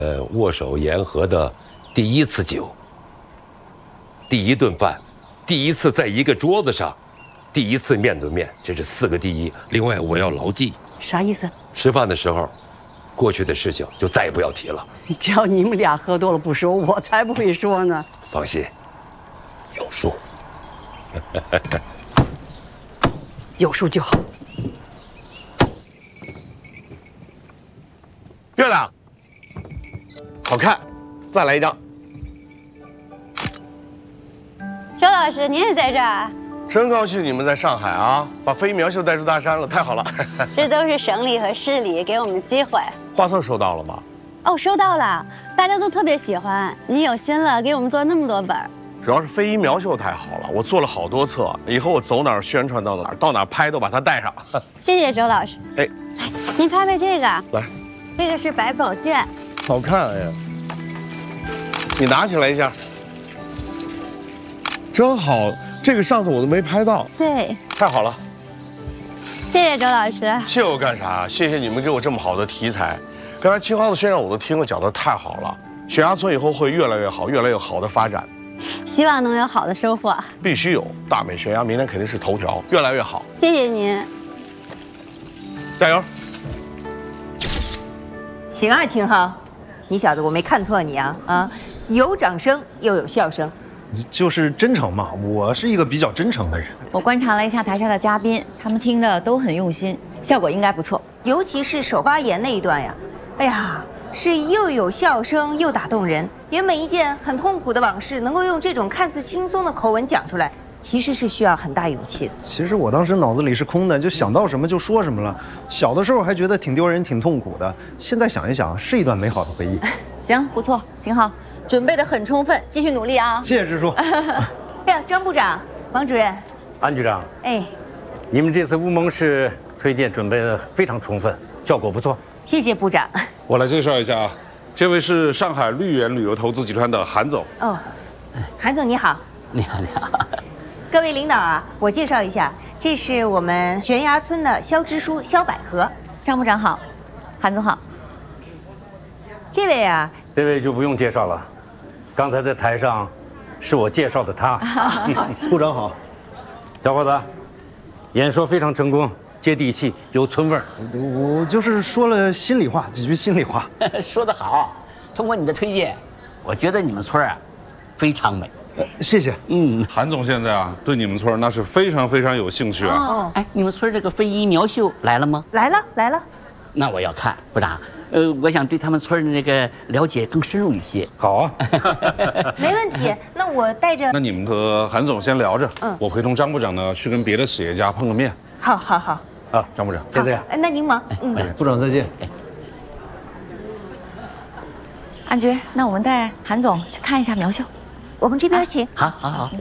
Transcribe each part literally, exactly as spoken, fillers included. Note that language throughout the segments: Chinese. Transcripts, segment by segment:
呃，握手言和的第一次酒，第一顿饭，第一次在一个桌子上，第一次面对面，这是四个第一。另外，我要牢记。 啥意思？ 吃饭的时候，过去的事情就再也不要提了。 只要你们俩喝多了不说，我才不会说呢。 放心，有数。 有数就好。 月亮，好看，再来一张。 周老师，您也在这儿？ 真高兴你们在上海啊，把非遗苗绣带出大山了，太好了。 这都是省里和市里给我们机会。 画册收到了吗？ 哦，收到了，大家都特别喜欢。您有心了，给我们做那么多本。 主要是非遗苗绣太好了，我做了好多册，以后我走哪儿宣传到哪儿，到哪儿拍都把它带上。 谢谢周老师。 哎， 来，您拍拍这个。 来， 这个是百宝卷， 好看哎。你拿起来一下，真好。这个上次我都没拍到。 对， 太好了。 谢谢周老师。 谢我干啥？谢谢你们给我这么好的题材。刚才青蒿的宣讲我都听了，讲得太好了。悬崖村以后会越来越好，越来越好的发展。 希望能有好的收获。 必须有，大美悬崖明天肯定是头条，越来越好。 谢谢您， 加油！ 行啊，青蒿，你小子我没看错你啊啊，有掌声又有笑声， 就是真诚嘛。我是一个比较真诚的人。 我观察了一下台下的嘉宾，他们听的都很用心，效果应该不错。 尤其是手发言那一段呀，哎呀。是又有笑声又打动人，也每一件很痛苦的往事能够用这种看似轻松的口吻讲出来，其实是需要很大勇气的。 其实我当时脑子里是空的，就想到什么就说什么了。小的时候还觉得挺丢人、挺痛苦的，现在想一想，是一段美好的回忆。 行，不错，秦昊准备得很充分，继续努力啊！ 谢谢支书。 哎呀，张部长、王主任、 安局长， 哎， 你们这次乌蒙市推荐准备的非常充分，效果不错。 谢谢部长。 我来介绍一下啊，这位是上海绿源旅游投资集团的韩总。 哦，韩总你好。 你好，你好。 各位领导啊，我介绍一下，这是我们悬崖村的肖支书肖百合。 张部长好，韩总好。 这位啊， 这位就不用介绍了，刚才在台上是我介绍的他。 部长好。 小伙子，演说非常成功。接地气，有村味儿。 我就是说了心里话，几句心里话。 说得好，通过你的推荐，我觉得你们村啊非常美。 谢谢。 嗯，韩总现在啊对你们村那是非常非常有兴趣啊。 哦，哎，你们村这个非遗苗绣来了吗？ 来了，来了。 那我要看，部长。呃，我想对他们村的那个了解更深入一些。 好啊， 没问题。那我带着。 那你们和韩总先聊着， 嗯， 我陪同张部长呢去跟别的企业家碰个面。 好，好，好。 啊，张部长， 先这样。 哎，那您忙。 嗯，部长再见。 安局，那我们带韩总去看一下苗绣。 我们这边请。 好，好，好。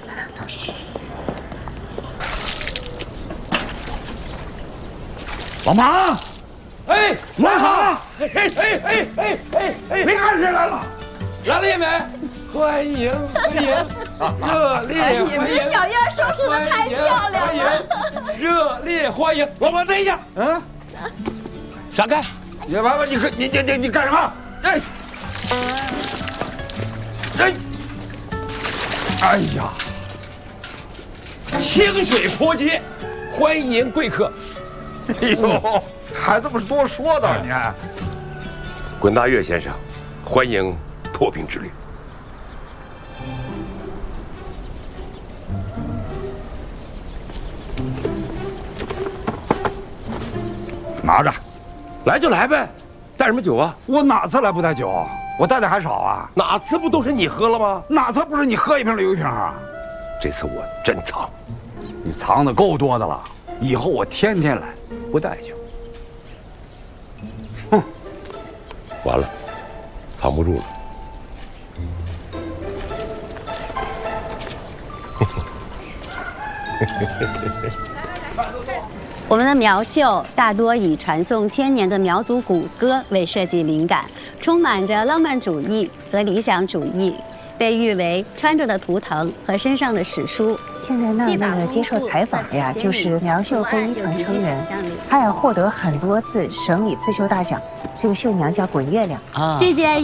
老马，哎，来好！哎哎哎哎哎哎，你看谁来了？来了，叶美，欢迎欢迎，热烈欢迎！ 你们这小燕收拾的太漂亮了， 热烈欢迎！老马，等一下，嗯，闪开！你娃娃，你你你你你干什么？哎，哎，哎呀，清水坡街，欢迎贵客。哎呦，还这么多说的，你看。 滚大岳先生，欢迎破冰之旅。 拿着， 来就来呗，带什么酒啊？ 我哪次来不带酒？我带的还少啊？ 哪次不都是你喝了吗？ 哪次不是你喝一瓶留一瓶啊？ 这次我真藏， 你藏的够多的了，以后我天天来，不带酒。 哼，完了，藏不住了。 我们的苗绣大多以传颂千年的苗族古歌为设计灵感，充满着浪漫主义和理想主义。 被誉为穿着的图腾和身上的史书。 现在那那个接受采访的呀，就是苗秀妃伊藤诚人，她也获得很多次省里刺绣大奖，这个绣娘叫滚月亮啊。这件